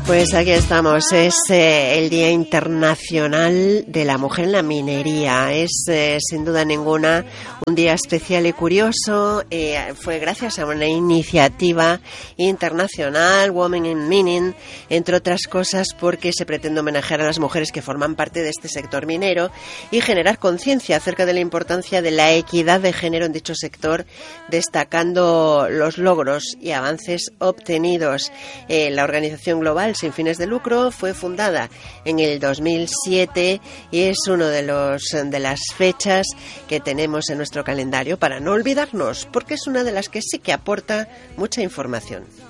Pues aquí estamos, es el Día Internacional de la Mujer en la Minería. Es sin duda ninguna un día especial y curioso. Fue gracias a una iniciativa internacional, Women in Mining, entre otras cosas porque se pretende homenajear a las mujeres que forman parte de este sector minero y generar conciencia acerca de la importancia de la equidad de género en dicho sector, destacando los logros y avances obtenidos. La organización global sin fines de lucro fue fundada en el 2007 y es uno de las fechas que tenemos en nuestro calendario para no olvidarnos, porque es una de las que sí que aporta mucha información.